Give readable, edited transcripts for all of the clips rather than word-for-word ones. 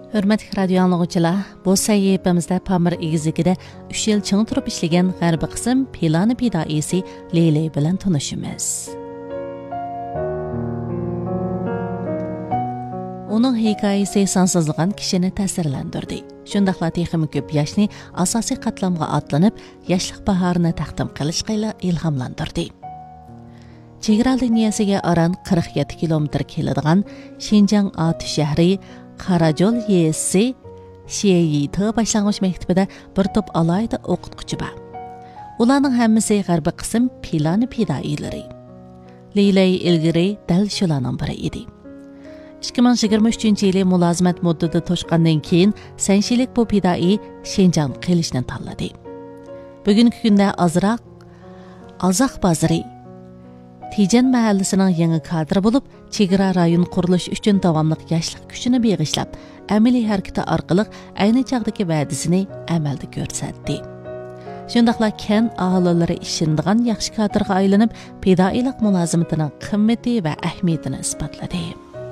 Hürmetli radyo anlıqçılar, bu sayfamızda Pamir egizligida 3 yil ching turib ishlagan g'arbiy qism Pilani pidoisi Leylay bilan tanishamiz. Uning hikoyasi sonsizligan kishini ta'sirlantirdi. Shundaqla texmi ko'p yoshni asosiy qatlamga atlanib, yoshlik bahorini taqdim qilishga ilhomlantirdi. Chegara liniyasiga aran 47 kilometr keladigan Xinjiang Ati shahri Qarajol yesi Sheyiti boshlang'ich maktabida bir to'p alayda o'qituvchi bor. Ularning hammasi g'arbiy qism Pilani pidoilari. Leylay ilgari dal shularning biri edi. 2023 yili mulozimat muddati to'shqandan keyin sanshilik bu pidoi Xinjiang qilishni tanladi. Bugungi kunda Azaq bozori Tijan mahallasining yangi kadri bo'lib, chegara rayon qurilish uchun davomli yoshlik kuchini beg'ishlab, amaliy harakati orqali ayni chog'dagi va'dasini amalda ko'rsatdi. Shundaqla kan aholilari ishindigan yaxshi kadrga aylanib, pidoilik mulozimatining qimmati va ahamiyatini isbotladi.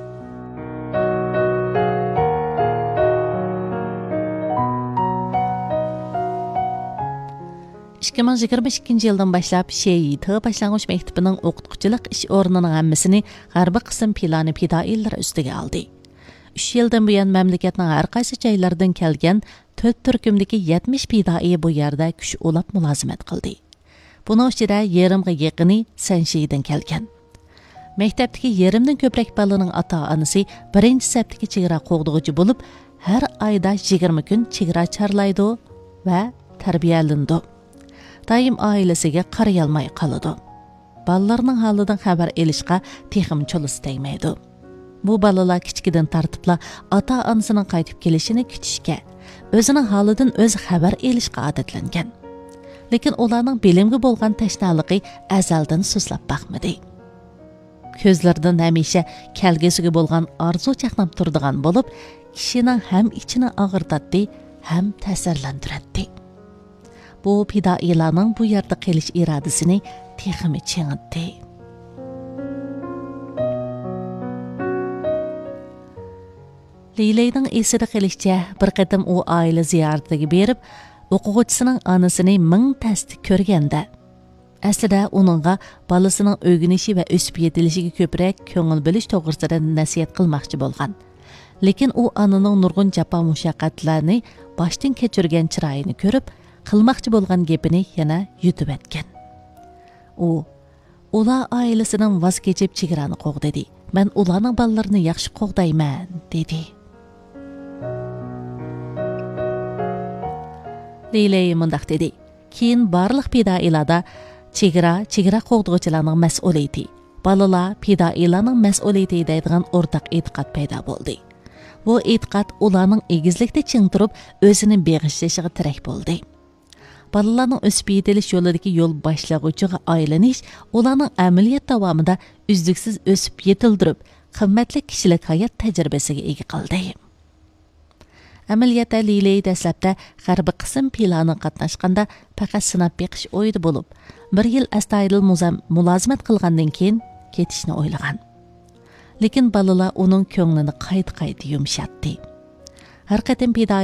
2022 yıldan başlap Sheyiti boshlang'ich maktabining o'qituvchilik ish o'rnining hammasini g'arbiy qism Pilani pidoilari ustiga oldi. 3 yildan buyon mamlakatning har qaysi joylaridan kelgan 4 turkumdagi 70 pidoi bu yerda kuch ulab mulozimat qildi. Buning ichida yarımga yaqini Sanshiydan kelgan. Maktabdagi yarımdan ko'proq bolaning ota-onasi birinchi safdagi chegara qo'g'dug'uchi bo'lib, har oyda 20 kun chegara charlaydi va tarbiyalandi. Daim ailesiga qarayolmay qoladi. Balalarning holidan xabar elishga texim cho'lis tegmaydi. Bu balalar kichkidan tartibla ota-onasining qaytib kelishini kutishga, o'zining holidan o'zi xabar elishga odatlangan. Lekin ularning bilimga bo'lgan tashnaligi azaldan sustlab baqmadi. Ko'zlaridan hamisha kelgusiga bo'lgan orzu chaqnab turadigan bo'lib, kishining ham ichini og'irtatdi, ham ta'sirlantiradi. Bu pidoilarning bu yerda qilish irodasini texmi chingitdi. Leylayning esida qilishicha, bir qatim u oila ziyoratiga berib, o'quvchisining onasini ming tasdiq ko'rganda, aslida uningga bolasining o'rganishi va o'sib yetilishiga ko'proq ko'ngil bilish to'g'risida nasihat qilmoqchi bo'lgan. Lekin u onaning nurg'un jafo mushaqqatlarni boshdan kechirgan chiroyini ko'rib, qilmoqchi bo'lgan gapini yana yutib etgan. Ular oilasining voz kechib chegarani qo'g'dadi. Men ularning bolalarini yaxshi qo'g'dayman, dedi. Leylay mundaq dedi. Keyin barliq pidoilarda chegara qo'g'dug'uchilarning mas'uliyati, bolalar pidoilarning mas'uliyati deydigan o'rtaq e'tiqod paydo bo'ldi. Bu e'tiqod ularning egizlikda ching turib, o'zini beg'ishlashiga tirak bo'ldi. Balalarning o'sib yetilish yo'lidagi yo'l boshlag'uchiga aylanish ularning amaliyot davomida uzluksiz o'sib yetildirib, qimmatli kishilik hayot tajribasiga ega qildi. Amaliyotda Leylay dastlabda g'arbiy qism Pilani qatnashganda faqat sinab beqish o'yida bo'lib, 1 yil astoydil mulozimat qilgandan keyin ketishni o'ylagan. Lekin balalar uning ko'nglini qayta yumshatdi. Har qatim